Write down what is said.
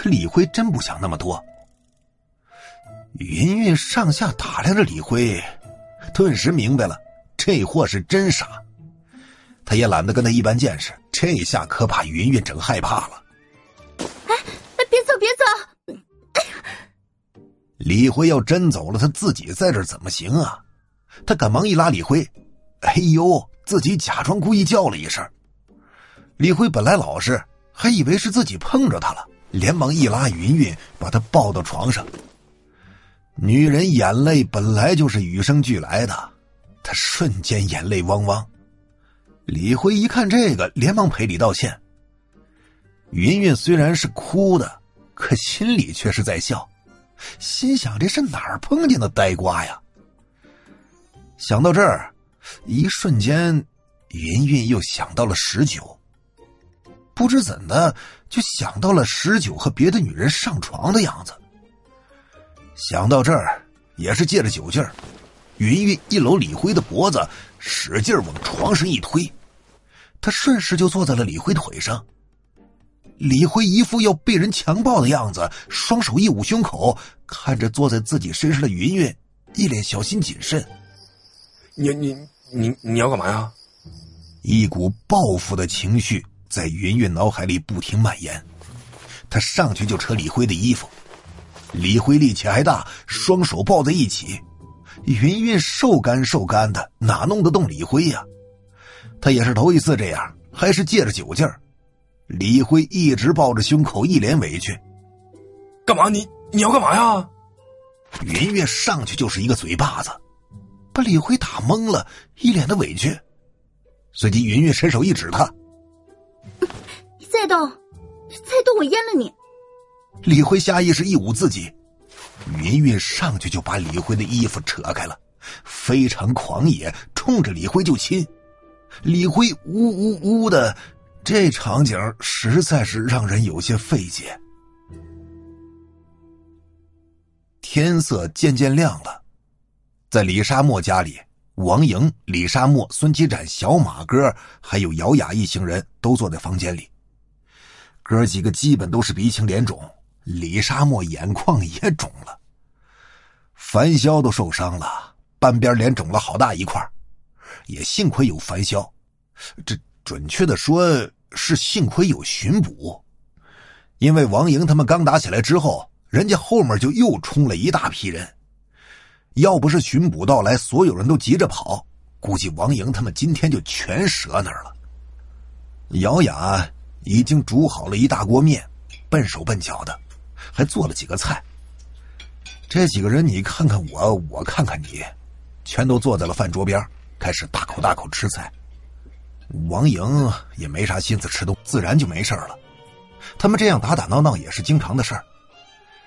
李辉真不想那么多。云云上下打量着李辉，顿时明白了，这货是真傻。他也懒得跟他一般见识，这下可把云云整害怕了。 哎，别走别走！ 李辉要真走了，他自己在这儿怎么行啊？他赶忙一拉李辉，哎呦，自己假装故意叫了一声。李辉本来老实，还以为是自己碰着他了，连忙一拉云云，把他抱到床上。女人眼泪本来就是与生俱来的，她瞬间眼泪汪汪。李辉一看这个，连忙赔礼道歉。云云虽然是哭的，可心里却是在笑，心想这是哪儿碰见的呆瓜呀。想到这儿，一瞬间云云又想到了19，不知怎的就想到了19和别的女人上床的样子。想到这儿，也是借着酒劲儿，云云一搂李辉的脖子，使劲往床上一推，他顺势就坐在了李辉腿上。李辉一副要被人强暴的样子，双手一捂胸口，看着坐在自己身上的云云，一脸小心谨慎。 你要干嘛呀？ 一股报复的情绪在云云脑海里不停蔓延，他上去就扯李辉的衣服。李辉力气还大，双手抱在一起，云云瘦干的，哪弄得动李辉呀？他也是头一次这样，还是借着酒劲儿。李辉一直抱着胸口，一脸委屈。 干嘛？你要干嘛呀？ 云云上去就是一个嘴巴子，把李辉打懵了，一脸的委屈。随即云云伸手一指他， 你再动我阉了你！ 李辉下意识一捂自己，云云上去就把李辉的衣服扯开了，非常狂野，冲着李辉就亲。李辉呜呜呜的，这场景实在是让人有些费解。天色渐渐亮了，在李沙漠家里，王莹、李沙漠、孙七展、小马哥还有姚雅一行人都坐在房间里。哥几个基本都是鼻青脸肿，李沙漠眼眶也肿了，樊潇都受伤了，半边脸肿了好大一块，也幸亏有樊潇，这准确的说是幸亏有巡捕。因为王莹他们刚打起来之后，人家后面就又冲了一大批人，要不是巡捕到来，所有人都急着跑，估计王莹他们今天就全折那儿了。姚雅已经煮好了一大锅面，笨手笨脚的，还做了几个菜。这几个人你看看我，我看看你，全都坐在了饭桌边，开始大口吃菜。王莹也没啥心思吃东西，自然就没事了。他们这样打打闹闹也是经常的事儿。